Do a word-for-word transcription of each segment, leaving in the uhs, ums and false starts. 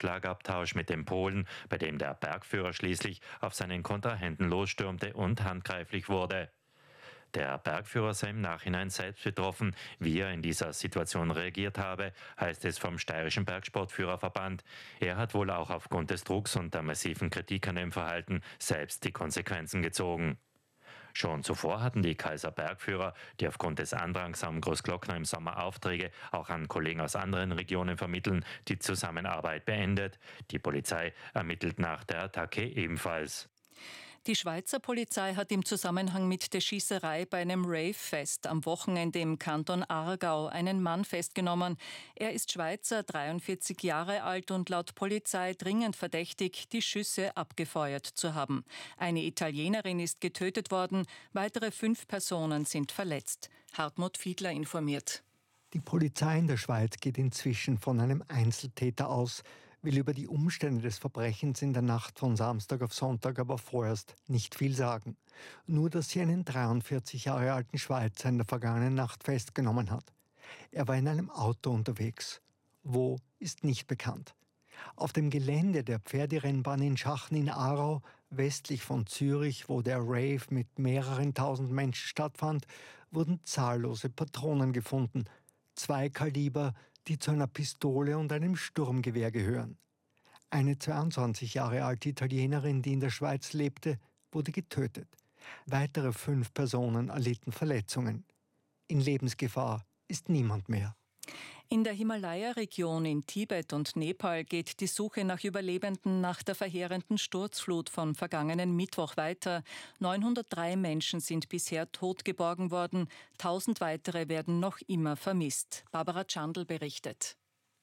Schlagabtausch mit den Polen, bei dem der Bergführer schließlich auf seinen Kontrahenten losstürmte und handgreiflich wurde. Der Bergführer sei im Nachhinein selbst betroffen. Wie er in dieser Situation reagiert habe, heißt es vom Steirischen Bergsportführerverband. Er hat wohl auch aufgrund des Drucks und der massiven Kritik an dem Verhalten selbst die Konsequenzen gezogen. Schon zuvor hatten die Kaiser Bergführer, die aufgrund des Andrangs am Großglockner im Sommer Aufträge auch an Kollegen aus anderen Regionen vermitteln, die Zusammenarbeit beendet. Die Polizei ermittelt nach der Attacke ebenfalls. Die Schweizer Polizei hat im Zusammenhang mit der Schießerei bei einem Rave-Fest am Wochenende im Kanton Aargau einen Mann festgenommen. Er ist Schweizer, dreiundvierzig Jahre alt und laut Polizei dringend verdächtig, die Schüsse abgefeuert zu haben. Eine Italienerin ist getötet worden, weitere fünf Personen sind verletzt. Hartmut Fiedler informiert. Die Polizei in der Schweiz geht inzwischen von einem Einzeltäter aus, will über die Umstände des Verbrechens in der Nacht von Samstag auf Sonntag aber vorerst nicht viel sagen. Nur, dass sie einen dreiundvierzig Jahre alten Schweizer in der vergangenen Nacht festgenommen hat. Er war in einem Auto unterwegs. Wo, ist nicht bekannt. Auf dem Gelände der Pferderennbahn in Schachen in Aarau, westlich von Zürich, wo der Rave mit mehreren tausend Menschen stattfand, wurden zahllose Patronen gefunden. Zwei Kaliber, die zu einer Pistole und einem Sturmgewehr gehören. Eine zweiundzwanzig Jahre alte Italienerin, die in der Schweiz lebte, wurde getötet. Weitere fünf Personen erlitten Verletzungen. In Lebensgefahr ist niemand mehr. In der Himalaya-Region in Tibet und Nepal geht die Suche nach Überlebenden nach der verheerenden Sturzflut von vergangenen Mittwoch weiter. neunhundertdrei Menschen sind bisher tot geborgen worden. tausend weitere werden noch immer vermisst. Barbara Chandl berichtet.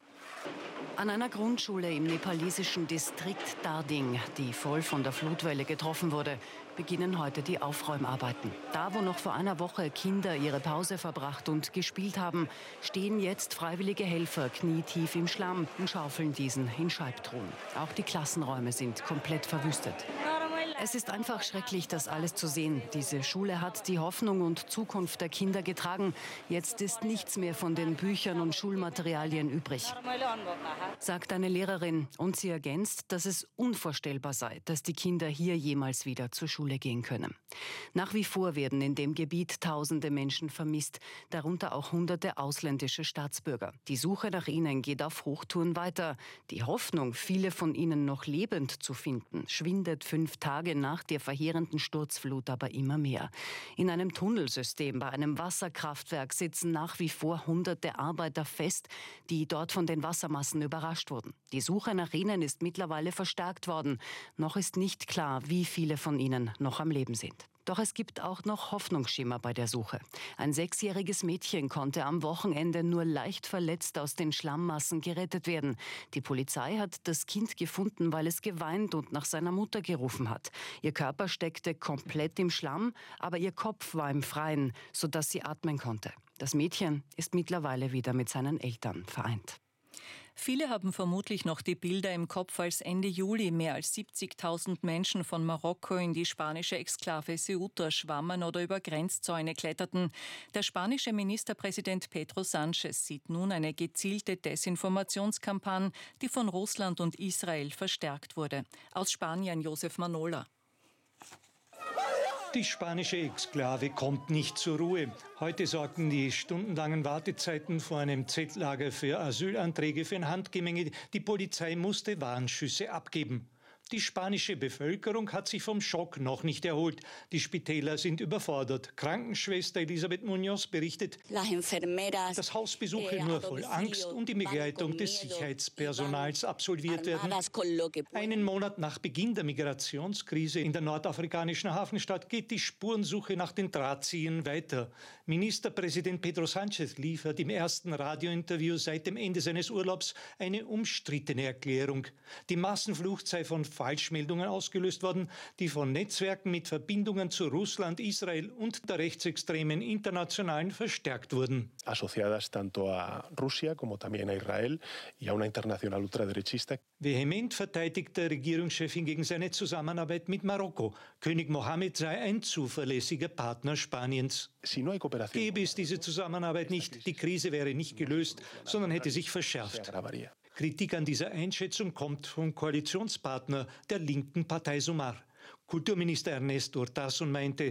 An einer Grundschule im nepalesischen Distrikt Darding, die voll von der Flutwelle getroffen wurde, beginnen heute die Aufräumarbeiten. Da, wo noch vor einer Woche Kinder ihre Pause verbracht und gespielt haben, stehen jetzt freiwillige Helfer knietief im Schlamm und schaufeln diesen in Scheibtruhen. Auch die Klassenräume sind komplett verwüstet. Es ist einfach schrecklich, das alles zu sehen. Diese Schule hat die Hoffnung und Zukunft der Kinder getragen. Jetzt ist nichts mehr von den Büchern und Schulmaterialien übrig, sagt eine Lehrerin. Und sie ergänzt, dass es unvorstellbar sei, dass die Kinder hier jemals wieder zur Schule gehen können. Nach wie vor werden in dem Gebiet tausende Menschen vermisst, darunter auch hunderte ausländische Staatsbürger. Die Suche nach ihnen geht auf Hochtouren weiter. Die Hoffnung, viele von ihnen noch lebend zu finden, schwindet fünf Tage nach der verheerenden Sturzflut aber immer mehr. In einem Tunnelsystem bei einem Wasserkraftwerk sitzen nach wie vor hunderte Arbeiter fest, die dort von den Wassermassen überrascht wurden. Die Suche nach ihnen ist mittlerweile verstärkt worden. Noch ist nicht klar, wie viele von ihnen noch am Leben sind. Doch es gibt auch noch Hoffnungsschimmer bei der Suche. Ein sechsjähriges Mädchen konnte am Wochenende nur leicht verletzt aus den Schlammmassen gerettet werden. Die Polizei hat das Kind gefunden, weil es geweint und nach seiner Mutter gerufen hat. Ihr Körper steckte komplett im Schlamm, aber ihr Kopf war im Freien, sodass sie atmen konnte. Das Mädchen ist mittlerweile wieder mit seinen Eltern vereint. Viele haben vermutlich noch die Bilder im Kopf, als Ende Juli mehr als siebzigtausend Menschen von Marokko in die spanische Exklave Ceuta schwammen oder über Grenzzäune kletterten. Der spanische Ministerpräsident Pedro Sánchez sieht nun eine gezielte Desinformationskampagne, die von Russland und Israel verstärkt wurde. Aus Spanien Josef Manola. Die spanische Exklave kommt nicht zur Ruhe. Heute sorgten die stundenlangen Wartezeiten vor einem Zeltlager für Asylanträge für ein Handgemenge. Die Polizei musste Warnschüsse abgeben. Die spanische Bevölkerung hat sich vom Schock noch nicht erholt. Die Spitäler sind überfordert. Krankenschwester Elisabeth Munoz berichtet, dass Hausbesuche nur voll Angst und in Begleitung des Sicherheitspersonals absolviert werden. Einen Monat nach Beginn der Migrationskrise in der nordafrikanischen Hafenstadt geht die Spurensuche nach den Drahtziehern weiter. Ministerpräsident Pedro Sánchez liefert im ersten Radiointerview seit dem Ende seines Urlaubs eine umstrittene Erklärung. Die Massenflucht sei von Falschmeldungen ausgelöst worden, die von Netzwerken mit Verbindungen zu Russland, Israel und der rechtsextremen Internationalen verstärkt wurden. Asociadas tanto a Rusia como también a Israel y a una internacional ultraderechista. Vehement verteidigt der Regierungschef gegen seine Zusammenarbeit mit Marokko. König Mohammed sei ein zuverlässiger Partner Spaniens. Gäbe es diese Zusammenarbeit nicht, die Krise wäre nicht gelöst, sondern hätte sich verschärft. Kritik an dieser Einschätzung kommt vom Koalitionspartner der linken Partei Sumar. Kulturminister Ernesto Urtasun meinte,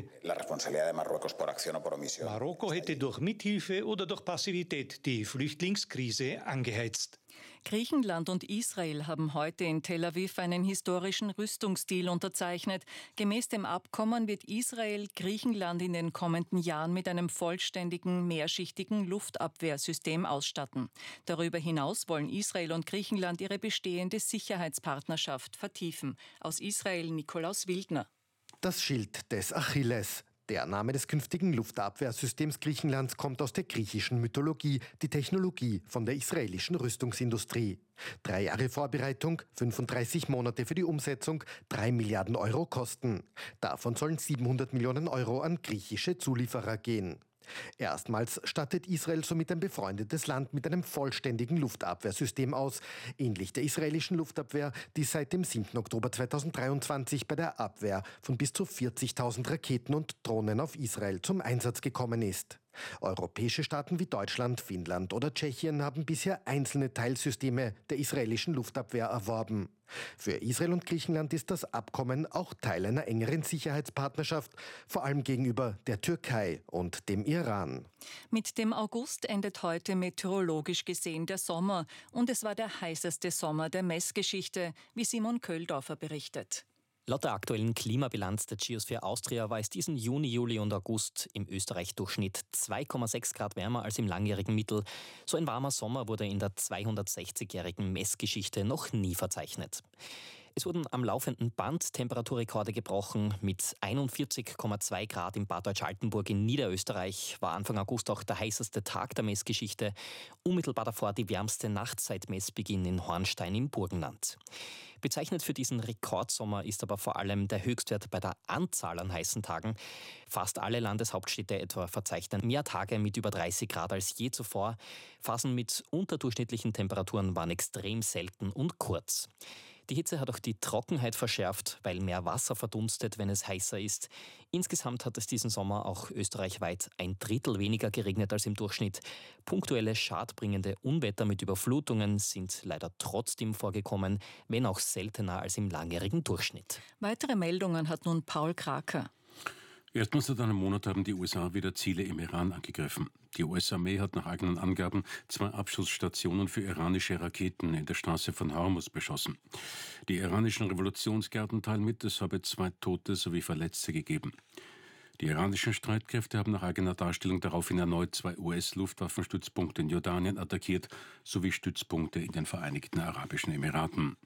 Marokko hätte durch Mithilfe oder durch Passivität die Flüchtlingskrise angeheizt. Griechenland und Israel haben heute in Tel Aviv einen historischen Rüstungsdeal unterzeichnet. Gemäß dem Abkommen wird Israel Griechenland in den kommenden Jahren mit einem vollständigen, mehrschichtigen Luftabwehrsystem ausstatten. Darüber hinaus wollen Israel und Griechenland ihre bestehende Sicherheitspartnerschaft vertiefen. Aus Israel Nikolaus Wildner. Das Schild des Achilles. Der Name des künftigen Luftabwehrsystems Griechenlands kommt aus der griechischen Mythologie, die Technologie von der israelischen Rüstungsindustrie. Drei Jahre Vorbereitung, fünfunddreißig Monate für die Umsetzung, drei Milliarden Euro Kosten. Davon sollen siebenhundert Millionen Euro an griechische Zulieferer gehen. Erstmals stattet Israel somit ein befreundetes Land mit einem vollständigen Luftabwehrsystem aus, ähnlich der israelischen Luftabwehr, die seit dem siebten Oktober zweitausenddreiundzwanzig bei der Abwehr von bis zu vierzigtausend Raketen und Drohnen auf Israel zum Einsatz gekommen ist. Europäische Staaten wie Deutschland, Finnland oder Tschechien haben bisher einzelne Teilsysteme der israelischen Luftabwehr erworben. Für Israel und Griechenland ist das Abkommen auch Teil einer engeren Sicherheitspartnerschaft, vor allem gegenüber der Türkei und dem Iran. Mit dem August endet heute meteorologisch gesehen der Sommer. Und es war der heißeste Sommer der Messgeschichte, wie Simon Köhldorfer berichtet. Laut der aktuellen Klimabilanz der Geosphere Austria war es diesen Juni, Juli und August im Österreich-Durchschnitt zwei Komma sechs Grad wärmer als im langjährigen Mittel. So ein warmer Sommer wurde in der zweihundertsechzigjährigen Messgeschichte noch nie verzeichnet. Es wurden am laufenden Band Temperaturrekorde gebrochen. Mit einundvierzig Komma zwei Grad in Bad Deutsch-Altenburg in Niederösterreich war Anfang August auch der heißeste Tag der Messgeschichte. Unmittelbar davor die wärmste Nacht seit Messbeginn in Hornstein im Burgenland. Bezeichnet für diesen Rekordsommer ist aber vor allem der Höchstwert bei der Anzahl an heißen Tagen. Fast alle Landeshauptstädte etwa verzeichnen mehr Tage mit über dreißig Grad als je zuvor. Phasen mit unterdurchschnittlichen Temperaturen waren extrem selten und kurz. Die Hitze hat auch die Trockenheit verschärft, weil mehr Wasser verdunstet, wenn es heißer ist. Insgesamt hat es diesen Sommer auch österreichweit ein Drittel weniger geregnet als im Durchschnitt. Punktuelle schadbringende Unwetter mit Überflutungen sind leider trotzdem vorgekommen, wenn auch seltener als im langjährigen Durchschnitt. Weitere Meldungen hat nun Paul Kraker. Erstmals seit einem Monat haben die U S A wieder Ziele im Iran angegriffen. Die U S-Armee hat nach eigenen Angaben zwei Abschussstationen für iranische Raketen in der Straße von Hormuz beschossen. Die iranischen Revolutionsgarden teilen mit, es habe zwei Tote sowie Verletzte gegeben. Die iranischen Streitkräfte haben nach eigener Darstellung daraufhin erneut zwei U S-Luftwaffenstützpunkte in Jordanien attackiert, sowie Stützpunkte in den Vereinigten Arabischen Emiraten.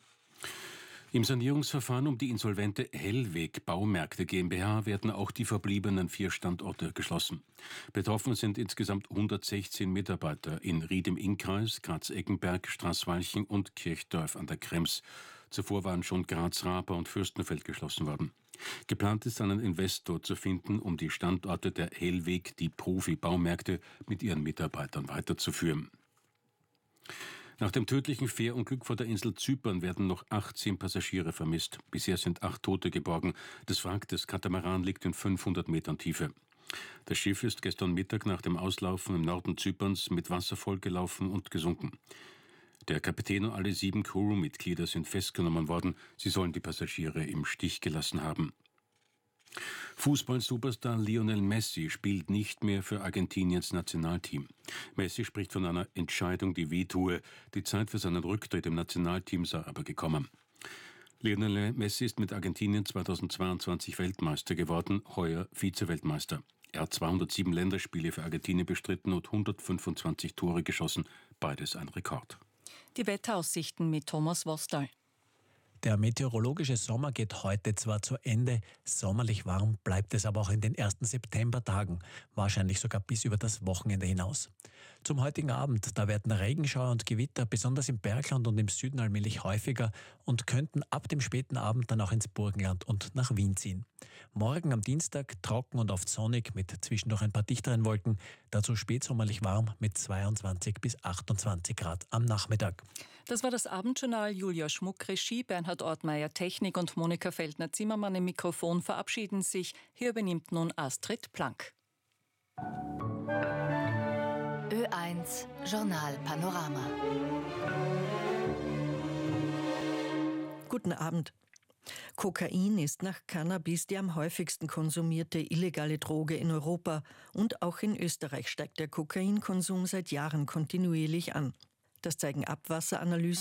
Im Sanierungsverfahren um die insolvente Hellweg Baumärkte GmbH werden auch die verbliebenen vier Standorte geschlossen. Betroffen sind insgesamt hundertsechzehn Mitarbeiter in Ried im Innkreis, Graz-Eggenberg, Straßwalchen und Kirchdorf an der Krems. Zuvor waren schon Graz-Raper und Fürstenfeld geschlossen worden. Geplant ist, einen Investor zu finden, um die Standorte der Hellweg, die Profi-Baumärkte, mit ihren Mitarbeitern weiterzuführen. Nach dem tödlichen Fährunglück vor der Insel Zypern werden noch achtzehn Passagiere vermisst. Bisher sind acht Tote geborgen. Das Wrack des Katamaran liegt in fünfhundert Metern Tiefe. Das Schiff ist gestern Mittag nach dem Auslaufen im Norden Zyperns mit Wasser vollgelaufen und gesunken. Der Kapitän und alle sieben Crewmitglieder sind festgenommen worden. Sie sollen die Passagiere im Stich gelassen haben. Fußball-Superstar Lionel Messi spielt nicht mehr für Argentiniens Nationalteam. Messi spricht von einer Entscheidung, die wehtue. Die Zeit für seinen Rücktritt im Nationalteam sei aber gekommen. Lionel Messi ist mit Argentinien zweitausendzweiundzwanzig Weltmeister geworden, heuer Vize-Weltmeister. Er hat zweihundertsieben Länderspiele für Argentinien bestritten und hundertfünfundzwanzig Tore geschossen, beides ein Rekord. Die Wetteraussichten mit Thomas Wostal. Der meteorologische Sommer geht heute zwar zu Ende, sommerlich warm bleibt es aber auch in den ersten Septembertagen, wahrscheinlich sogar bis über das Wochenende hinaus. Zum heutigen Abend, da werden Regenschauer und Gewitter besonders im Bergland und im Süden allmählich häufiger und könnten ab dem späten Abend dann auch ins Burgenland und nach Wien ziehen. Morgen am Dienstag trocken und oft sonnig mit zwischendurch ein paar dichteren Wolken, dazu spätsommerlich warm mit zweiundzwanzig bis achtundzwanzig Grad am Nachmittag. Das war das Abendjournal. Julia Schmuck, Regie, Bernhard Ortmeier, Technik und Monika Feldner-Zimmermann im Mikrofon verabschieden sich. Hier übernimmt nun Astrid Plank. Ö eins Journal Panorama. Guten Abend. Kokain ist nach Cannabis die am häufigsten konsumierte illegale Droge in Europa. Und auch in Österreich steigt der Kokainkonsum seit Jahren kontinuierlich an. Das zeigen Abwasseranalysen